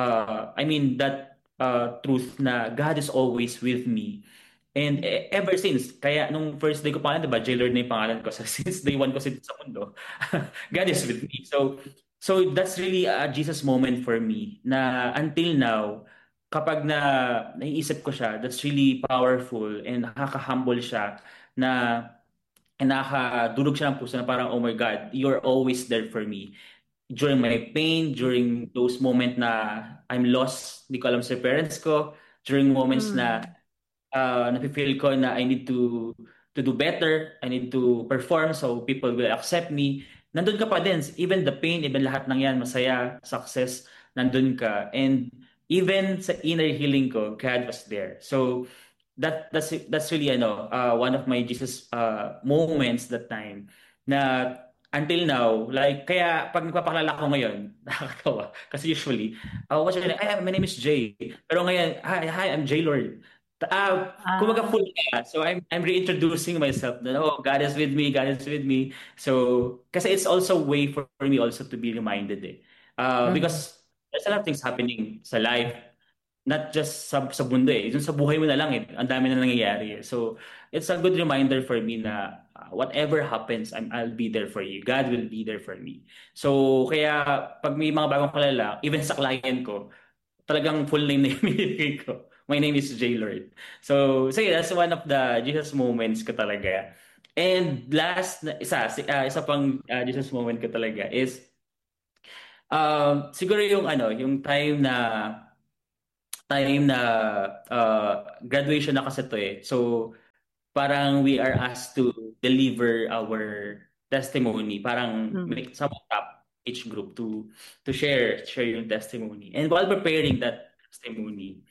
truth na God is always with me. And ever since, kaya nung first day ko pangalan, diba, J-Lord na yung pangalan ko. So since day one ko sa mundo, God is with me. So that's really a Jesus moment for me na until now, kapag naiisip ko siya, that's really powerful and nakaka-humble siya na nakadulog siya ng puso na parang, oh my God, you're always there for me. During my pain, during those moments na I'm lost, di ko alam sa parents ko, during moments na nafe-feel ko na I need to do better, I need to perform so people will accept me. Nandun ka pa din. Even the pain, even lahat ng yan, masaya, success, nandun ka. And even sa inner healing ko, God was there. So that's really one of my Jesus moments that time na until now, like, kaya pag nagpapakilala ko ngayon, nakakatawa. Kasi usually, what's your name? My name is Jay. Pero ngayon, hi, I'm J-Lord. Kumaga full ka. So I'm reintroducing myself that, God is with me, God is with me. So, kasi it's also a way for me also to be reminded because there's a lot of things happening sa life, not just sa mundo Yung sa buhay mo na lang ang dami na nangyayari. So, it's a good reminder for me na whatever happens, I'll be there for you. God will be there for me. So, kaya pag may mga bagong kalala, even sa client ko, talagang full name na yung binibigay ko. My name is J. Lord. So yeah, that's one of the Jesus moments ko talaga. And last, isa pang Jesus moment ko talaga is, siguro yung yung time na graduation na kasi to eh. So parang we are asked to deliver our testimony. Parang make some top each group to share yung testimony. And while preparing that testimony,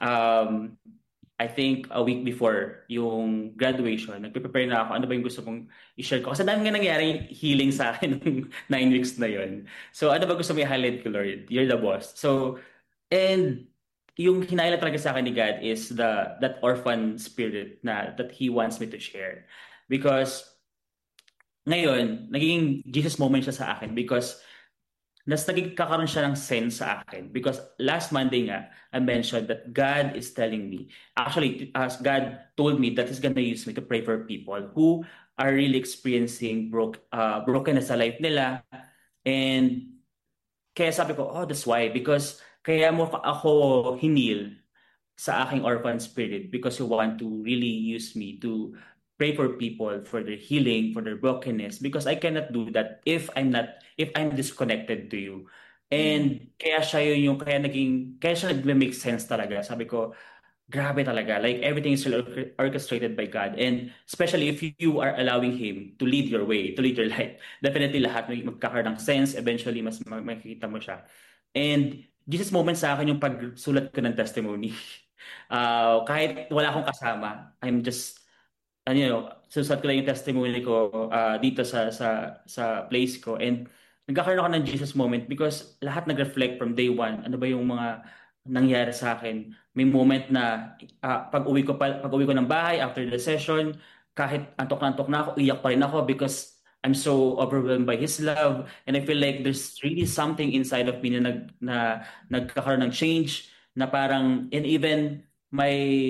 I think a week before yung graduation, nagpe-prepare na ako ano ba yung gusto kong i-share ko. Kasi dami nga nangyari healing sa akin nung 9 weeks na yun. So ano ba gusto mo i-highlight ko, Lord? You're the boss. So, and yung hinahila talaga sa akin ni God is that orphan spirit na that He wants me to share. Because ngayon, naging Jesus moment siya sa akin because nagkakaroon siya ng sense sa akin. Because last Monday nga, I mentioned that God is telling me, actually, as God told me that He's gonna use me to pray for people who are really experiencing brokenness sa life nila. And kaya sabi ko, oh, that's why. Because kaya mo ako hinil sa aking orphan spirit because you want to really use me to pray for people for their healing, for their brokenness, because I cannot do that if I'm disconnected to you. And kaya siya kaya siya nag-make sense talaga. Sabi ko, grabe talaga. Like everything is orchestrated by God. And especially if you are allowing Him to lead your way, to lead your life, definitely lahat magkakaroon ng sense. Eventually, mas makikita mo siya. And Jesus moment sa akin yung pagsulat ko ng testimony. Kahit wala akong kasama, I'm just susulat ko lang yung testimony ko dito sa place ko. And nagkakaroon ako ng Jesus moment because lahat nag-reflect from day one. Ano ba yung mga nangyari sa akin? May moment na pag-uwi ko ng bahay after the session, kahit antok na ako, iyak pa rin ako because I'm so overwhelmed by His love. And I feel like there's really something inside of me na nagkakaroon ng change na parang, and even my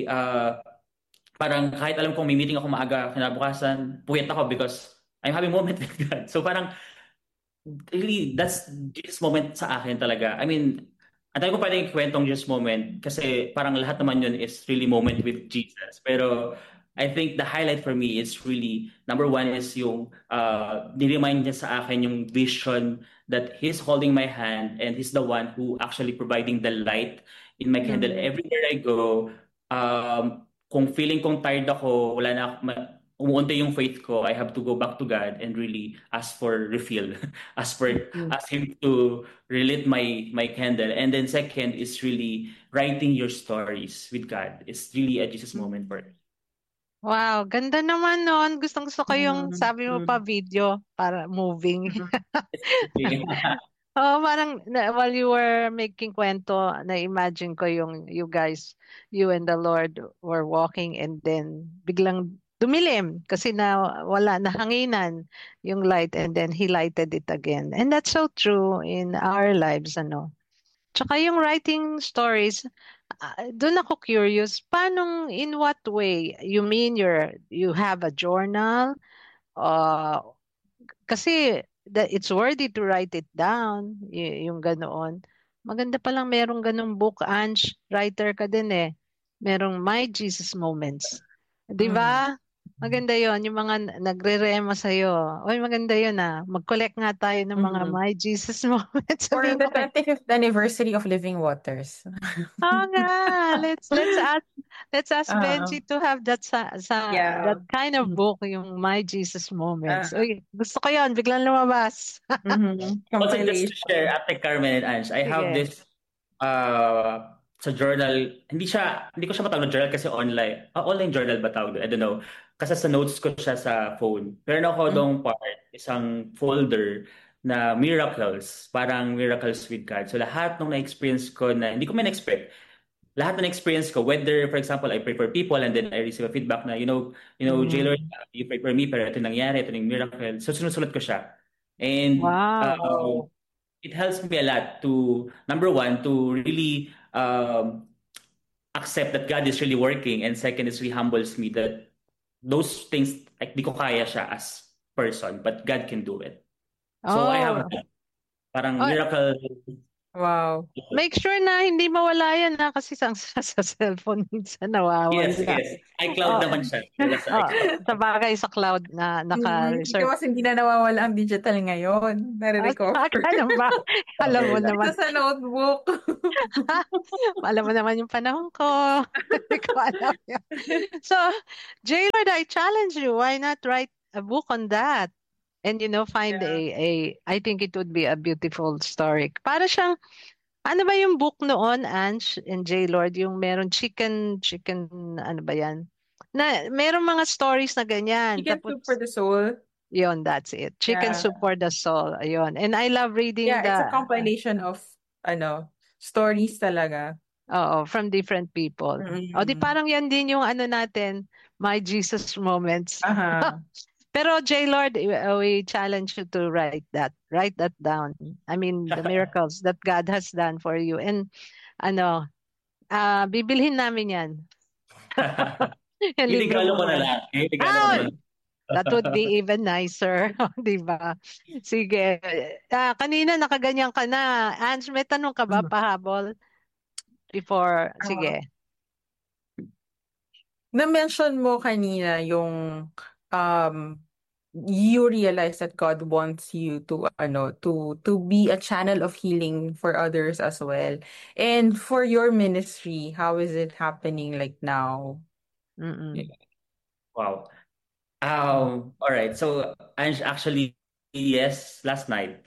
parang kahit alam kong may meeting ako maaga kinabukasan, puyat ako because I'm having a moment with God. So parang, really, that's Jesus moment sa akin talaga. I mean, ang tayo ko pwedeng ikwentong Jesus moment kasi parang lahat naman yun is really moment with Jesus. Pero I think the highlight for me is really, number one is yung ni-remind niya sa akin yung vision that He's holding my hand and He's the one who actually providing the light in my candle. Everywhere I go, kung feeling kong tired ako, wala na umuunti yung faith ko, I have to go back to God and really ask for refill. ask Him to relit my candle. And then second is really writing your stories with God. It's really a Jesus moment for me. Wow, ganda naman nun. Gustong-gusto ko yung sabi mo pa video para moving. Oh, parang while you were making kwento, na-imagine ko yung you and the Lord were walking and then biglang dumilim kasi wala na hanginan yung light and then He lighted it again. And that's so true in our lives, Tsaka yung writing stories, doon ako curious, in what way? You mean you have a journal? Kasi it's worthy to write it down, yung ganoon. Maganda palang merong ganong book, Ange, writer ka din eh. Merong My Jesus Moments. Di ba? Maganda yon yung mga nagre-rema sa'yo. Oy, maganda yon Mag-collect nga tayo ng mga My Jesus Moments. For the 25th anniversary of Living Waters. Oo nga. Let's ask Benji to have that that kind of book, yung My Jesus Moments. Uy, gusto ko yon, biglang lumabas. Also, just to share, Ate Carmen and Ange, I have this sa journal, hindi ko siya matawag na journal kasi online. Online journal ba tawag? I don't know. Kasi sa notes ko siya sa phone. Pero ako doong isang folder na miracles, parang miracles with God. So lahat ng na-experience ko na hindi ko man expect, lahat ng experience ko, whether for example I pray for people and then I receive a feedback na J-Lord, you pray for me pero ito nangyari, ito yung miracle. So sinusulat ko siya. And wow. It helps me a lot to, number one, to really accept that God is really working, and second is really humbles me that those things, like, di ko kaya siya as person, but God can do it. So I have parang miracle Wow. Make sure na hindi mawala yan na kasi sa cellphone minsan nawawala. Yes. iCloud naman siya. Wala sa iCloud. Sa bagay sa cloud na naka-reserve. Kasi hindi na nawawala ang digital ngayon. Nare-recover. Ganun ba? Alam mo naman. Ito sa notebook. Alam mo naman yung panahon ko. Hindi ko alam yan. So, J. Lord, I challenge you. Why not write a book on that? And find I think it would be a beautiful story. Para siyang, ano ba yung book noon, Ange and J. Lord, yung meron chicken, ano ba yan? Na meron mga stories na ganyan. Chicken Soup for the Soul. Yun, that's it. Chicken Soup for the Soul. Ayun. And I love reading it's a compilation of stories talaga. Oo, from different people. O di parang yan din yung ano natin, My Jesus Moments. Pero J. Lord, we challenge you to write that down. I mean, the miracles that God has done for you. And bibilhin namin yan. Iligalo ko na lang. That would be even nicer. Di ba? Sige. Kanina nakaganyan ka na. Ange, may tanong ka ba pahabol? Before, sige. Na-mention mo kanina yung you realize that God wants you to be a channel of healing for others as well. And for your ministry, how is it happening like now? Wow. All right. So actually, yes, last night,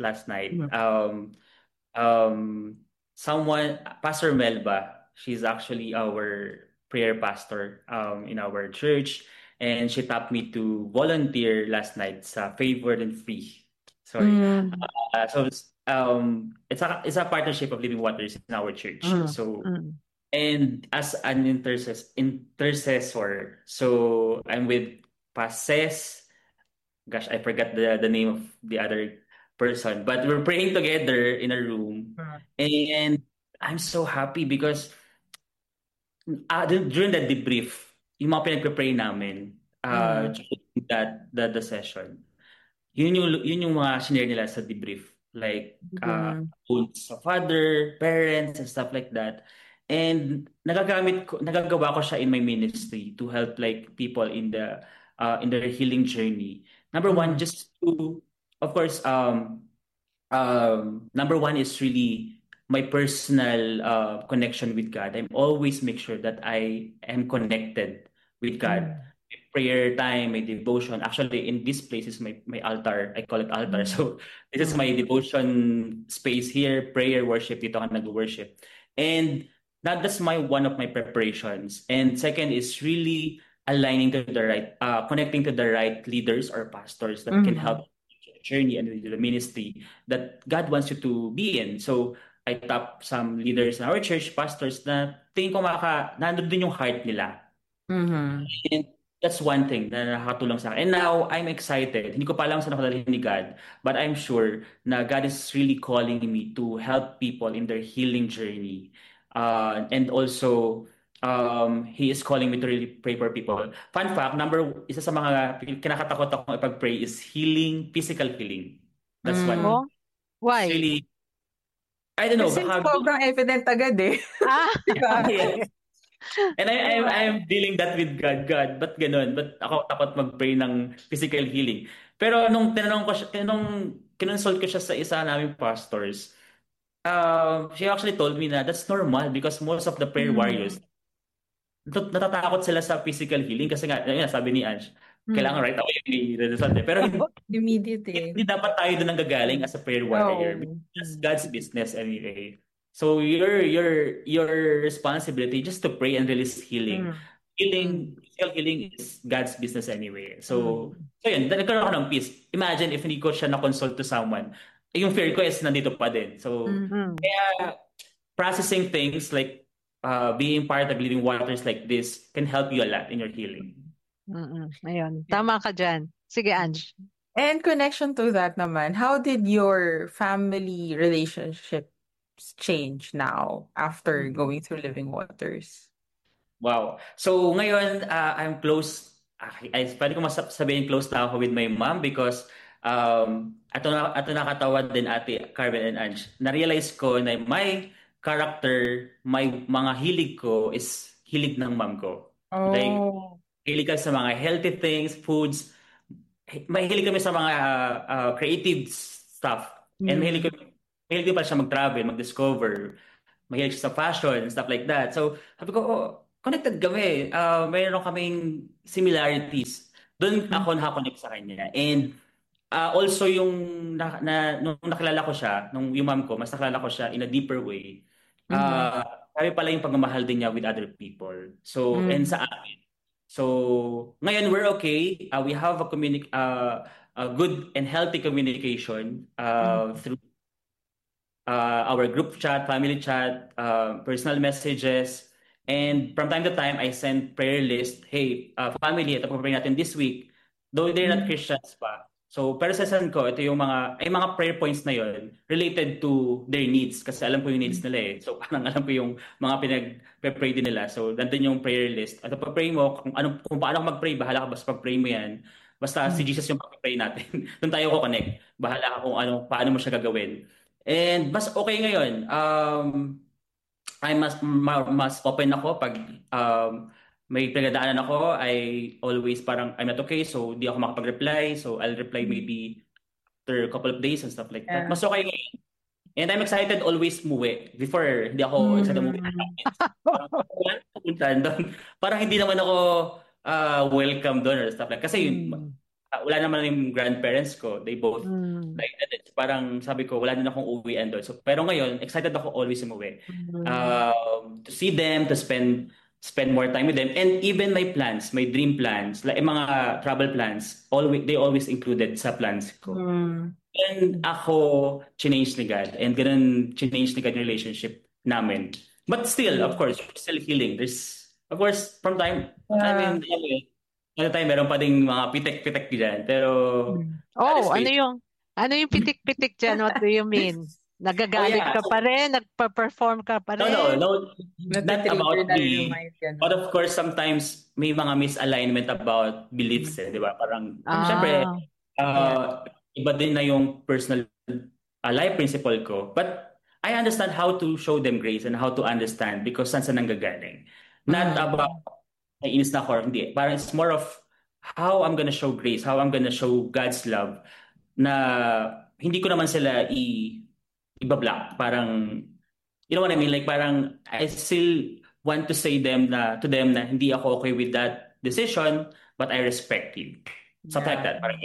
someone, Pastor Melba, she's actually our prayer pastor in our church. And she tapped me to volunteer last night sa Favored and Free. Sorry. So it's a partnership of Living Waters in our church. And as an intercessor, so I'm with Pases. Gosh, I forgot the name of the other person, but we're praying together in a room. And I'm so happy because during the debrief, yung mga pinagpe-pray namin during the session, yun yung mga shinare nila sa debrief. Like, sa father, parents, and stuff like that. And nagagawa ko siya in my ministry to help like people in their healing journey. Number one, just to, of course, number one is really my personal connection with God. I always make sure that I am connected with God. My prayer time, my devotion. Actually, in this place is my altar. I call it altar. So this is my devotion space here. Prayer, worship. Dito ako nag-worship. And that's one of my preparations. And second is really aligning to the right, connecting to the right leaders or pastors that can help the journey and the ministry that God wants you to be in. So I tap some leaders in our church, pastors na tingin ko nandun din yung heart nila. And that's one thing na nakakatulong sa akin. And now, I'm excited. Hindi ko pa alam saan ako dalhin ni God, but I'm sure na God is really calling me to help people in their healing journey. And also, He is calling me to really pray for people. Fun fact, isa sa mga kinakatakot akong ipag-pray is physical healing. That's one. Why? Really, I don't know. Kasi sobrang evident agad eh. Diba? Yes. And I'm dealing that with God, but ganun. But ako takot mag-pray ng physical healing. Pero nung tinanong ko siya, nung kinonsult ko siya sa isa naming pastors, she actually told me na that's normal because most of the prayer warriors, natatakot sila sa physical healing kasi nga, sabi ni Ange, kailangan right away yung result. Pero immediate. Hindi dapat tayo doon nagagaling as a prayer warrior. That's God's business anyway. So your responsibility just to pray and release healing. Physical healing is God's business anyway. So yun, nagkaroon ako ng peace. Imagine if hindi ko siya na-consult to someone. Yung fear ko is nandito pa din. So kaya processing things like being part of Living Waters like this can help you a lot in your healing. Ayun. Tama ka dyan. Sige, Ange. And connection to that naman, how did your family relationships change now after going through Living Waters? Wow. So ngayon, I'm close. Pwede ko sabihin close na ako with my mom because ato nakatawa din Ate Carmen and Ange. Na-realize ko na my character, my mga hilig ko is hilig ng mom ko. Like, Oh. hilig ka sa mga healthy things, foods. Mahilig kami sa mga creative stuff. And mahilig pa siya mag-travel, mag-discover. Mahilig siya sa fashion, stuff like that. So, sabi ko, connected kami. Mayroon kaming similarities. Doon ako nakakonect sa kanya. And also yung nung nakilala ko siya, yung mom ko, mas nakilala ko siya in a deeper way. Sabi pala yung pagmamahal din niya with other people. So, and sa akin. So, ngayon we're okay. We have a good and healthy communication through our group chat, family chat, personal messages. And from time to time, I send prayer list. Hey, family, ito po pray natin this week. Though they're not Christians pa. So, pero sa send ko, ito yung mga prayer points na yon related to their needs. Kasi alam ko yung needs nila eh. So, parang alam ko yung mga pinag-pray din nila. So, nandun yung prayer list. At pag-pray mo, kung paano ka mag-pray, bahala ka basta pag-pray mo yan. Basta si Jesus yung pag-pray natin. Doon tayo ko connect. Bahala ka kung paano mo siya gagawin. And mas okay ngayon. I'm mas open ako pag may pinagdaanan ako. I always parang I'm not okay, so di ako makapag-reply. So I'll reply maybe after a couple of days and stuff like that. Mas okay ngayon. And I'm excited always muwi. Before, hindi ako excited muwi. Parang hindi naman ako welcome doon or stuff like that. Kasi wala naman yung grandparents ko. They both like that. Parang sabi ko, wala din akong uwian doon. So, pero ngayon, excited ako always umuwi. To see them, to spend more time with them. And even my plans, my dream plans, like mga travel plans, they always included sa plans ko. And ako, change ni God. And ganun, change ni God yung relationship namin. But still, of course, still healing. There's, of course, from time, meron pa ding mga pitik-pitik dyan. Pero, ano yung pitik-pitik dyan? What do you mean? Nagagalit ka pa rin? Nagpa-perform ka pa rin? No. Not about me. But of course, sometimes may mga misalignment about beliefs di ba? Parang, syempre, iba din na yung personal life principle ko. But I understand how to show them grace and how to understand because saan nanggagaling. Not about naiinis na ako, hindi. Parang it's more of how I'm gonna show grace, how I'm gonna show God's love na hindi ko naman sila ibablock. Parang, you know what I mean? Like parang I still want to say to them na hindi ako okay with that decision, but I respect you. Something like that. Parang,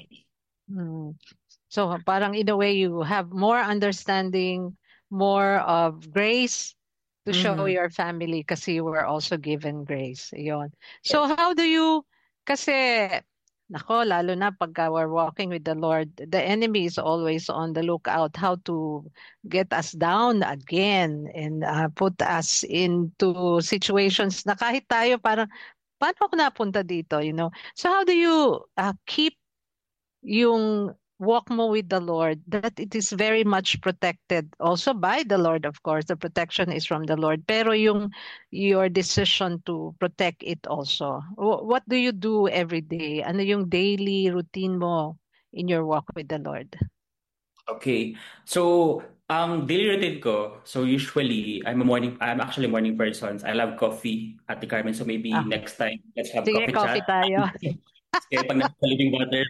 so parang in a way you have more understanding, more of grace to show your family kasi you were also given grace. Yun. So how do you, kasi nako, lalo na pagka we're walking with the Lord, the enemy is always on the lookout how to get us down again and put us into situations na kahit tayo parang, paano ako napunta dito, you know? So how do you keep yung walk mo with the Lord, that it is very much protected also by the Lord, of course. The protection is from the Lord. Pero your decision to protect it also. What do you do every day? Ano yung daily routine mo in your walk with the Lord? Okay. So, ang daily routine ko, so usually, I'm actually a morning person. I love coffee, Ate Carmen. So maybe next time, let's have coffee chat. Tayo. Kaya pag nasa living water,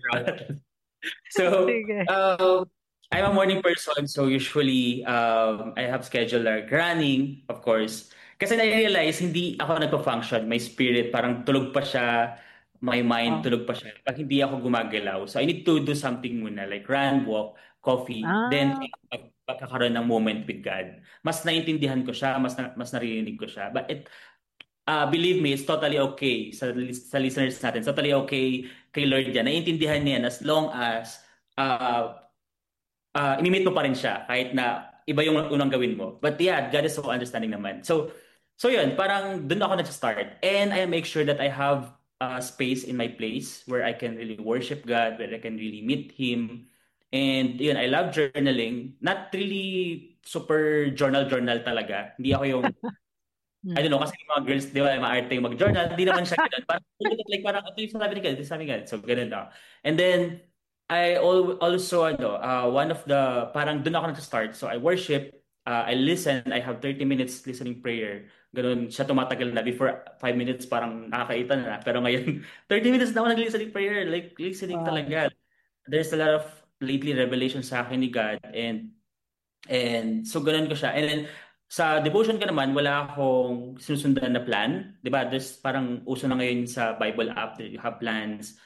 so, I'm a morning person, so usually I have scheduled like running, of course. Kasi na-realize, hindi ako nagpa-function. My spirit, parang tulog pa siya. My mind, tulog pa siya. Pag hindi ako gumagalaw. So I need to do something muna, like run, walk, coffee. Then, pagkakaroon ng moment with God. Mas naintindihan ko siya, mas naririnig ko siya. But believe me, it's totally okay sa listeners natin. It's totally okay kay Lord yan. Naiintindihan niya as long as imimit mo pa rin siya kahit na iba yung unang gawin mo. But yeah, God is so understanding naman. So yun, parang dun ako nag-start. And I make sure that I have space in my place where I can really worship God, where I can really meet Him. And yun, I love journaling. Not really super journal talaga. Hindi ako yung I don't know, kasi mga girls, di ba, maarte yung mag-journal, hindi naman siya ganun. Parang ito yung sabi ni God, So, ganun lang. And then, also, one of the, parang doon ako nag-start. So I worship, I listen, I have 30 minutes listening prayer. Ganun siya tumatagal na. Before 5 minutes, parang nakakaita na. Pero ngayon, 30 minutes na ako nag-listening prayer. Like, listening talaga. There's a lot of lately revelation sa akin ni God. And so ganun ko siya. And then sa devotion ko naman, wala akong sinusundan na plan. 'Di ba? There's parang uso na ngayon sa Bible app that you have plans.